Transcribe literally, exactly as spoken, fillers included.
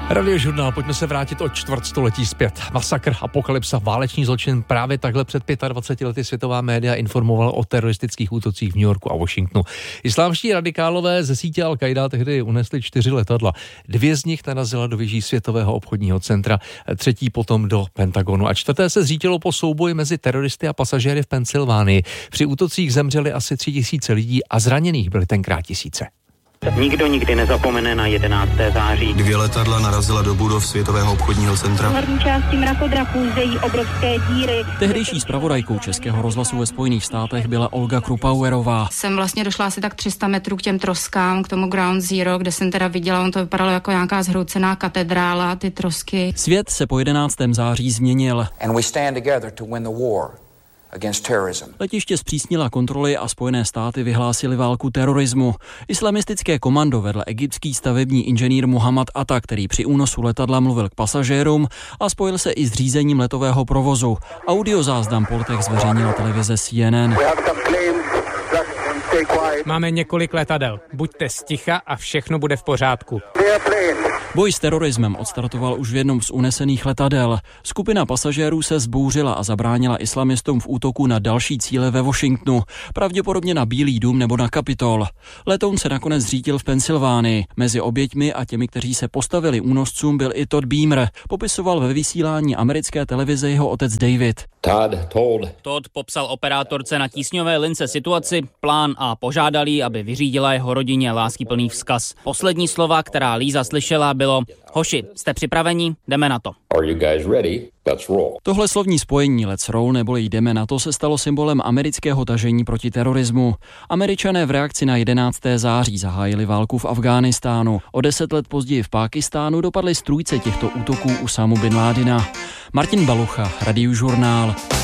Radiožurnál, pojďme se vrátit o čtvrtstoletí zpět. Masakr, apokalypsa, válečný zločin. Právě takhle před dvaceti pěti lety světová média informovala o teroristických útocích v New Yorku a Washingtonu. Islámští radikálové ze sítě Al-Qaida tehdy unesli čtyři letadla. Dvě z nich narazila do věží Světového obchodního centra, třetí potom do Pentagonu a čtvrté se zřítilo po souboji mezi teroristy a pasažéry v Pensylvánii. Při útocích zemřeli asi tři tisíce lidí a zraněných byly tenkrát tisíce. Nikdo nikdy nezapomene na jedenáctého září. Dvě letadla narazila do budov Světového obchodního centra. V horní části mrakodrapů zejí obrovské díry. Tehdejší zpravodajkou Českého rozhlasu ve Spojených státech byla Olga Krupauerová. Jsem vlastně došla asi tak tři sta metrů k těm troskám, k tomu Ground Zero, kde jsem teda viděla, on to vypadalo jako nějaká zhroucená katedrála, ty trosky. Svět se po jedenáctého září změnil. And we stand together to win the war against terrorism. Letiště zpřísnila kontroly a Spojené státy vyhlásily válku terorismu. Islamistické komando vedl egyptský stavební inženýr Muhammad Atta, který při únosu letadla mluvil k pasažérům a spojil se i s řízením letového provozu. Audiozáznam po letech zveřejnila televize C N N. Máme několik letadel. Buďte sticha a všechno bude v pořádku. Boj s terorismem odstartoval už v jednom z unesených letadel. Skupina pasažérů se zbouřila a zabránila islamistům v útoku na další cíle ve Washingtonu, pravděpodobně na Bílý dům nebo na Kapitol. Letoun se nakonec zřítil v Pensylvánii. Mezi oběťmi a těmi, kteří se postavili únoscům, byl i Todd Beamer. Popisoval ve vysílání americké televize jeho otec David. Todd told. Todd popsal operátorce na tísňové lince situaci, plán a požádal jí, aby vyřídila jeho rodině láskyplný vzkaz. Poslední slova, která Líza slyšela, bylo: hoši, jste připraveni? Jdeme na to. Are you guys ready? Let's roll. Tohle slovní spojení Let's roll neboli jdeme na to se stalo symbolem amerického tažení proti terorismu. Američané v reakci na jedenáctého září zahájili válku v Afghánistánu. O deset let později v Pákistánu dopadly strůjce těchto útoků Usámu bin Ládina. Martin Balucha, Radiožurnál.